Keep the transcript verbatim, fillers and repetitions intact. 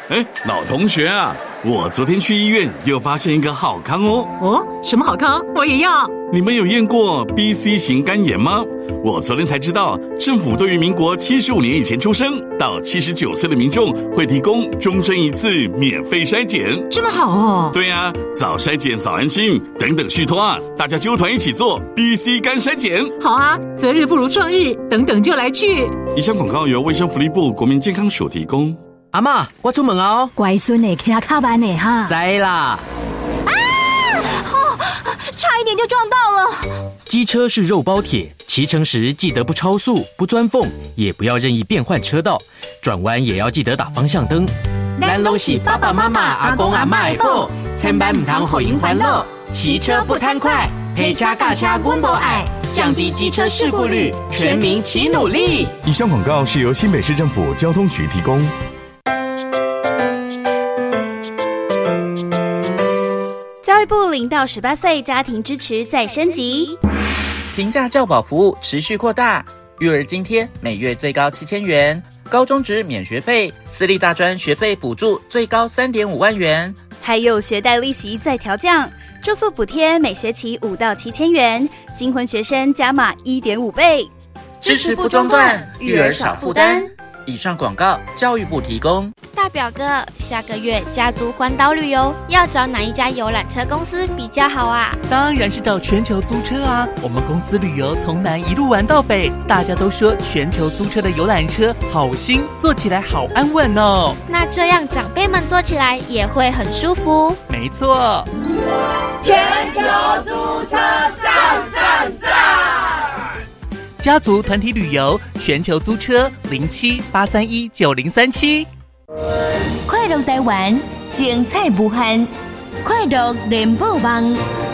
哎，老同学啊，我昨天去医院又发现一个好康哦。 哦，什么好康？我也要。 你们有验过 B C 型肝炎吗？我昨天才知道，政府对于民国七十五年以前出生到七十九岁的民众会提供终身一次免费筛检。 这么好哦？ 对啊，早筛检早安心，等等续托啊，大家揪团一起做 B C 肝筛检。 好啊，择日不如撞日，等等就来去。 以上广告由卫生福利部国民健康署提供。 阿嬷，我出门哦。 乖孙的骑卡慢的哈。 知啦。 啊！哦，差一点就撞到了。 机车是肉包铁，骑乘时记得不超速、不钻缝，也不要任意变换车道，转弯也要记得打方向灯。咱拢是爸爸妈妈、阿公阿嬷的宝，千万唔通互因烦恼。骑车不贪快，陪车驾车阮无爱，降低机车事故率，全民齐努力。 以上广告是由新北市政府交通局提供。 教育部零到十八岁家庭支持再升级， 平价教保服务持续扩大，育儿津贴每月最高七千元，高中职免学费，私立大专学费补助最高三点五万元， 还有学贷利息再调降，住宿补贴每学期五到七千元，新婚学生加码一点五倍， 支持不中断，育儿少负担。以上广告教育部提供。 大表哥，下个月家族环岛旅游要找哪一家游览车公司比较好啊？ 当然是找全球租车啊！我们公司旅游从南一路玩到北，大家都说全球租车的游览车好新，坐起来好安稳哦。 那这样长辈们坐起来也会很舒服。 没错， 全球租车赞赞赞！ 家族团体旅游，全球租车零七八三一九零三七。 快乐台湾，精彩无限，快乐联播网。